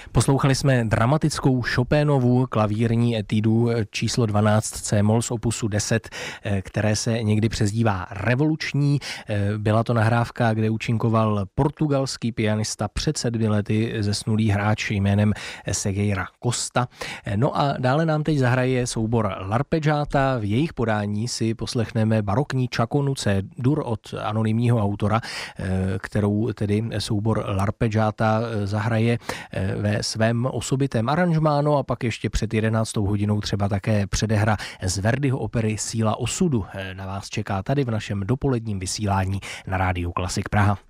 Poslouchali jsme dramatickou Chopinovu klavírní etudu číslo 12 C-moll z opusu 10, které se někdy přezdívá revoluční. Byla to nahrávka, kde účinkoval portugalský pianista před 7 lety zesnulý hráč jménem Segeira Costa. No a dále nám teď zahraje soubor L'arpeggiata. V jejich podání si poslechneme barokní Čakonu C-dur od anonymního autora, kterou tedy soubor L'arpeggiata zahraje ve svém osobitém aranžmánu a pak ještě před 11. hodinou třeba také předehra z Verdiho opery Síla osudu. Na vás čeká tady v našem dopoledním vysílání na Rádiu Klasik Praha.